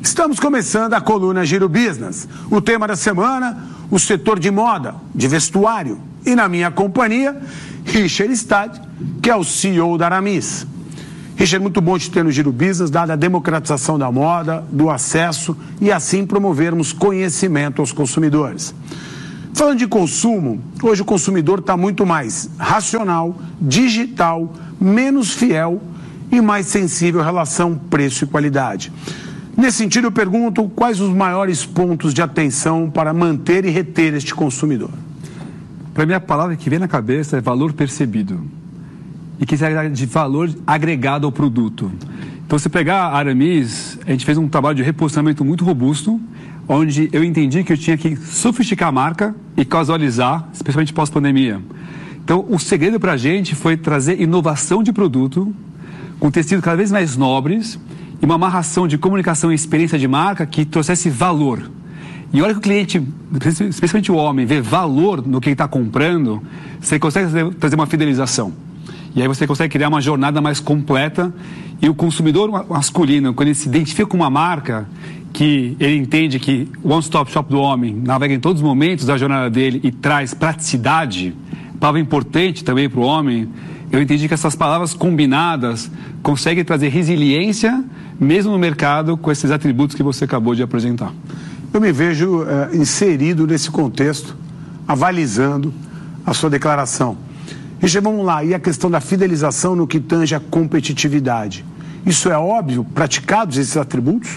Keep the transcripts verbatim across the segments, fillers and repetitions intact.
Estamos começando a coluna Giro Business. O tema da semana, o setor de moda, de vestuário. E na minha companhia, Richard Stade, que é o C E O da Aramis. Richard, muito bom te ter no Giro Business, dada a democratização da moda, do acesso e assim promovermos conhecimento aos consumidores. Falando de consumo, hoje o consumidor está muito mais racional, digital, menos fiel e mais sensível à relação preço e qualidade. Nesse sentido, eu pergunto quais os maiores pontos de atenção para manter e reter este consumidor. Para mim, a palavra que vem na cabeça é valor percebido. E que seja de valor agregado ao produto. Então, se pegar a Aramis, a gente fez um trabalho de reposicionamento muito robusto, onde eu entendi que eu tinha que sofisticar a marca e casualizar, especialmente pós-pandemia. Então, o segredo para a gente foi trazer inovação de produto, com tecidos cada vez mais nobres, e uma amarração de comunicação e experiência de marca que trouxesse valor. E olha que o cliente, especialmente o homem, vê valor no que ele está comprando, você consegue trazer uma fidelização. E aí você consegue criar uma jornada mais completa. E o consumidor masculino, quando ele se identifica com uma marca, que ele entende que o one-stop shop do homem navega em todos os momentos da jornada dele e traz praticidade, palavra importante também para o homem, eu entendi que essas palavras combinadas conseguem trazer resiliência, mesmo no mercado, com esses atributos que você acabou de apresentar. Eu me vejo é, inserido nesse contexto, avalizando a sua declaração. Richard, vamos lá, e a questão da fidelização no que tange a competitividade? Isso é óbvio, praticados esses atributos?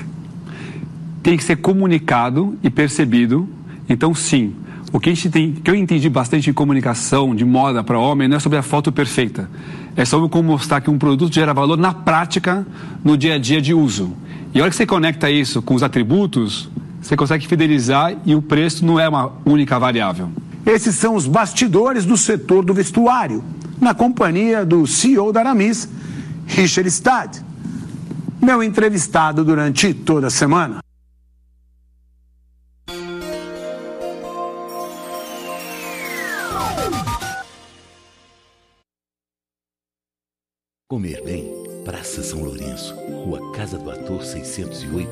Tem que ser comunicado e percebido. Então, sim, o que, a gente tem, que eu entendi bastante em comunicação de moda para homem não é sobre a foto perfeita. É sobre como mostrar que um produto gera valor na prática, no dia a dia de uso. E a hora que você conecta isso com os atributos, você consegue fidelizar e o preço não é uma única variável. Esses são os bastidores do setor do vestuário, na companhia do C E O da Aramis, Richard Stade, meu entrevistado durante toda a semana. Comer bem, Praça São Lourenço, Rua Casa do Ator seiscentos e oito.